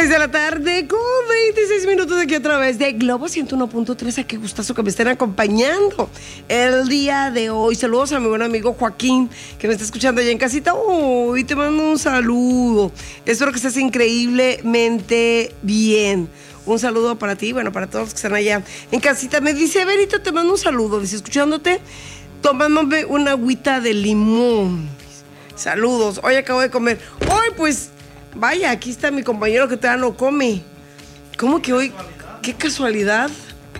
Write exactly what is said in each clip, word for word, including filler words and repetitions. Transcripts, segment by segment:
seis de la tarde con veintiséis minutos aquí otra vez de Globo ciento uno punto tres. A qué gustazo que me estén acompañando el día de hoy. Saludos a mi buen amigo Joaquín, que me está escuchando allá en casita. Uy, te mando un saludo. Espero que estés increíblemente bien. Un saludo para ti, bueno, para todos los que están allá en casita. Me dice, Berito, te mando un saludo. Dice, escuchándote, tomándome una agüita de limón. Saludos. Hoy acabo de comer. Hoy, pues, vaya, aquí está mi compañero que todavía no come. ¿Cómo que hoy? ¿Qué casualidad?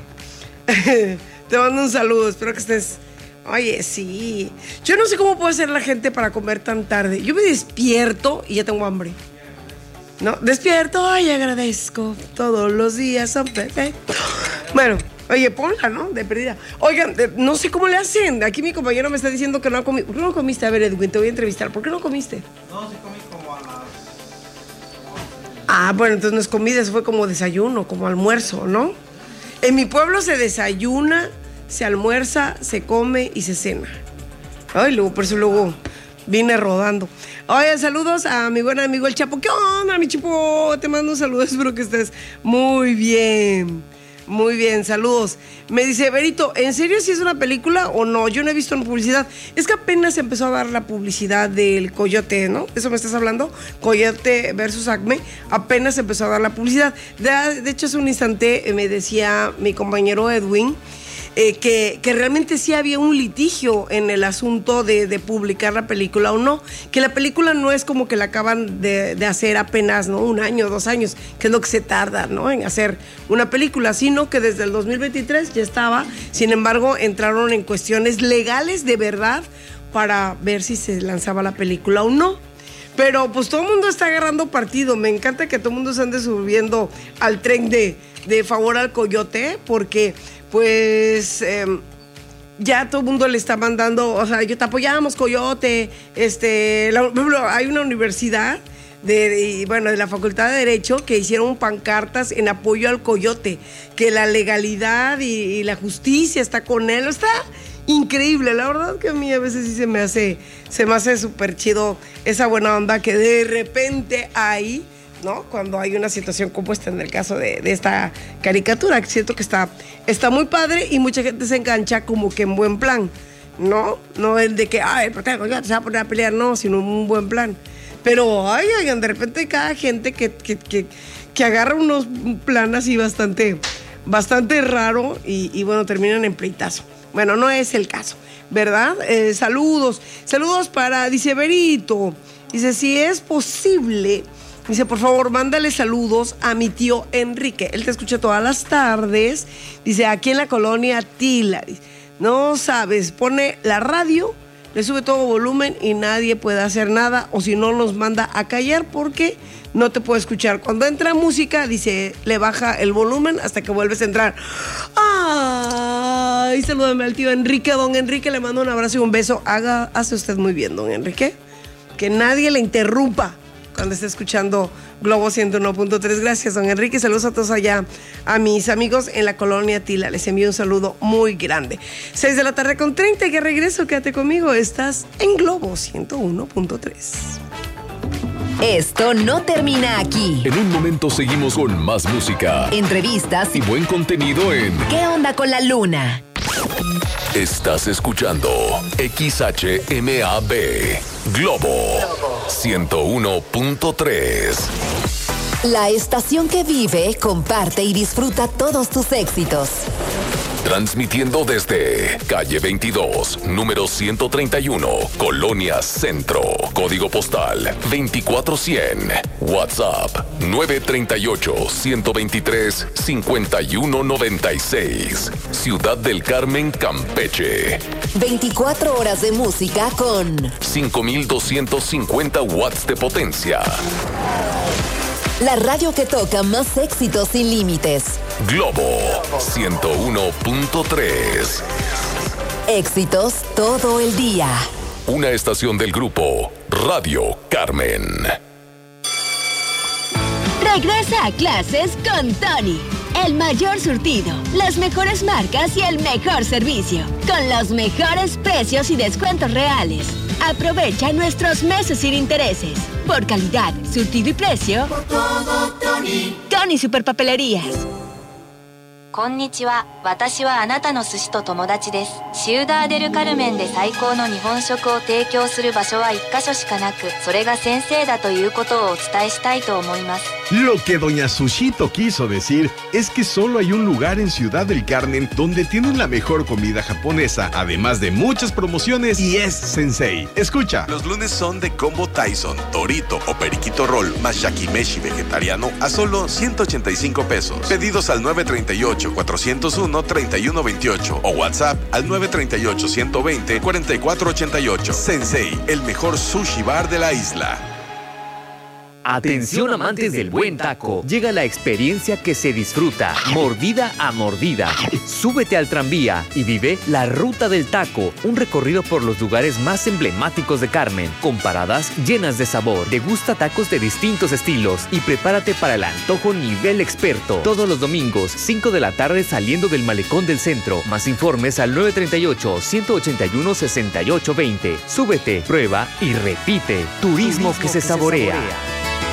Te mando un saludo. Espero que estés... Oye, sí. Yo no sé cómo puede ser la gente para comer tan tarde. Yo me despierto y ya tengo hambre. No, despierto, ay, agradezco. Todos los días son perfectos. Bueno, oye, ponla, ¿no? De perdida. Oigan, no sé cómo le hacen. Aquí mi compañero me está diciendo que no ha comido. ¿Por qué no comiste? A ver, Edwin, te voy a entrevistar. ¿Por qué no comiste? No, sí comí como a las... Ah, bueno, entonces no es comida, eso fue como desayuno, como almuerzo, ¿no? En mi pueblo se desayuna, se almuerza, se come y se cena. Ay, luego, por eso luego vine rodando. Oye, saludos a mi buen amigo el Chapo. ¿Qué onda, mi Chipo? Te mando un saludo, espero que estés muy bien. Muy bien, saludos. Me dice, Berito, ¿en serio si es una película o no? Yo no he visto en publicidad. Es que apenas empezó a dar la publicidad del Coyote, ¿no? ¿Eso me estás hablando? Coyote versus Acme. Apenas empezó a dar la publicidad. De, de hecho, hace un instante me decía mi compañero Edwin Eh, que, que realmente sí había un litigio en el asunto de, de publicar la película o no, que la película no es como que la acaban de, de hacer apenas, ¿no? Un año, dos años, que es lo que se tarda, ¿no? En hacer una película, sino que desde el dos mil veintitrés ya estaba. Sin embargo, entraron en cuestiones legales de verdad para ver si se lanzaba la película o no. Pero pues todo el mundo está agarrando partido. Me encanta que todo el mundo se ande subiendo al tren de, de favor al Coyote, porque pues eh, ya todo el mundo le está mandando, o sea, yo te apoyamos, Coyote. Este, la, por ejemplo, hay una universidad de, de, bueno, de la Facultad de Derecho que hicieron pancartas en apoyo al Coyote, que la legalidad y, y la justicia está con él. Está increíble, la verdad que a mí a veces sí se me hace, se me hace súper chido esa buena onda que de repente hay, ¿no? Cuando hay una situación como esta, en el caso de, de esta caricatura, que siento que está, está muy padre y mucha gente se engancha como que en buen plan, ¿no? No el de que, ay, pero tengo, ya se va a poner a pelear, no, sino un buen plan. Pero, ay, ay, de repente cada gente que, que, que, que agarra unos planes así bastante, bastante raro y, y bueno, terminan en pleitazo. Bueno, no es el caso, ¿verdad? Eh, saludos, saludos para, dice Berito, dice, si es posible... Dice, por favor, mándale saludos a mi tío Enrique. Él te escucha todas las tardes. Dice, aquí en la colonia Tila. Dice, no sabes, pone la radio, le sube todo volumen y nadie puede hacer nada. O si no, nos manda a callar porque no te puede escuchar. Cuando entra música, dice, le baja el volumen hasta que vuelves a entrar. Ay, salúdame al tío Enrique. Don Enrique, le mando un abrazo y un beso. Haga, hace usted muy bien, don Enrique. Que nadie le interrumpa cuando esté escuchando Globo ciento uno punto tres. Gracias, don Enrique. Saludos a todos allá, a mis amigos en la colonia Tila. Les envío un saludo muy grande. seis de la tarde con treinta, que regreso. Quédate conmigo. Estás en Globo ciento uno punto tres. Esto no termina aquí. En un momento seguimos con más música, entrevistas y buen contenido en ¿Qué onda con la luna? Estás escuchando X H M A B Globo ciento uno punto tres. La estación que vive, comparte y disfruta todos tus éxitos. Transmitiendo desde calle veintidós, número ciento treinta y uno, Colonia Centro. Código postal veinticuatro cien. WhatsApp nueve tres ocho, uno dos tres, cinco uno nueve seis. Ciudad del Carmen, Campeche. veinticuatro horas de música con cinco mil doscientos cincuenta watts de potencia. La radio que toca más éxitos sin límites. Globo ciento uno punto tres. Éxitos todo el día. Una estación del grupo Radio Carmen. Regresa a clases con Tony. El mayor surtido, las mejores marcas y el mejor servicio. Con los mejores precios y descuentos reales. Aprovecha nuestros meses sin intereses. Por calidad, surtido y precio. Por todo, Tony. Tony Superpapelerías. こんにちは。私はあなたの寿司と友達です。シウダーデルカルメンで最高の日本食を提供する場所は一箇所しかなく、それが先生だということをお伝えしたいと思います。 Lo que doña Sushito quiso decir es que solo hay un lugar en Ciudad del Carmen donde tienen la mejor comida japonesa, además de muchas promociones, y es Sensei. Escucha. Los lunes son de combo Tyson, Torito o Periquito Roll más Yakimeshi vegetariano a solo ciento ochenta y cinco pesos. Pedidos al nueve treinta y ocho, cuatrocientos uno, treinta y uno veintiocho o WhatsApp al nueve treinta y ocho, ciento veinte, cuarenta y cuatro ochenta y ocho. Sensei, el mejor sushi bar de la isla. Atención amantes del buen taco, llega la experiencia que se disfruta, mordida a mordida. Súbete al tranvía y vive la Ruta del Taco, un recorrido por los lugares más emblemáticos de Carmen, con paradas llenas de sabor. Degusta tacos de distintos estilos y prepárate para el antojo nivel experto. Todos los domingos, cinco de la tarde saliendo del Malecón del Centro. Más informes al nueve treinta y ocho, ciento ochenta y uno, sesenta y ocho veinte. Súbete, prueba y repite. Turismo, Turismo que, se, que saborea. se saborea.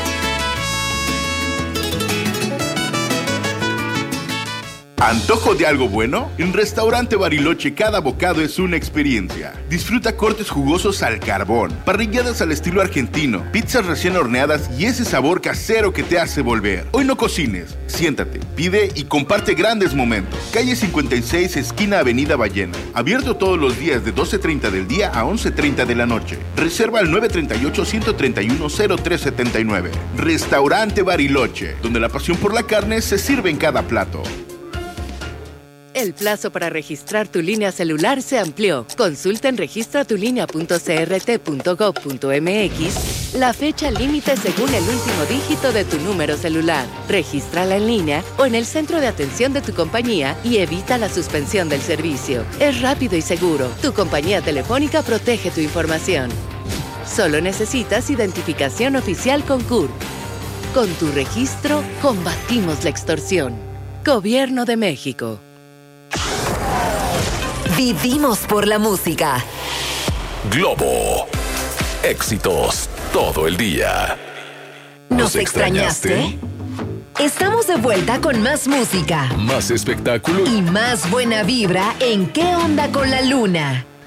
¿Antojo de algo bueno? En Restaurante Bariloche cada bocado es una experiencia. Disfruta cortes jugosos al carbón, parrilladas al estilo argentino, pizzas recién horneadas y ese sabor casero que te hace volver. Hoy no cocines, siéntate, pide y comparte grandes momentos. Calle cincuenta y seis, esquina Avenida Ballena. Abierto todos los días de doce treinta del día a once treinta de la noche. Reserva al nueve treinta y ocho, ciento treinta y uno, cero tres setenta y nueve. Restaurante Bariloche, donde la pasión por la carne se sirve en cada plato. El plazo para registrar tu línea celular se amplió. Consulta en registra tu línea punto c r t punto gov punto m x la fecha límite según el último dígito de tu número celular. Regístrala en línea o en el centro de atención de tu compañía y evita la suspensión del servicio. Es rápido y seguro. Tu compañía telefónica protege tu información. Solo necesitas identificación oficial con C U R. Con tu registro, combatimos la extorsión. Gobierno de México. Vivimos por la música. Globo. Éxitos todo el día. ¿Nos extrañaste? Estamos de vuelta con más música. Más espectáculo. Y más buena vibra en ¿Qué onda con la luna?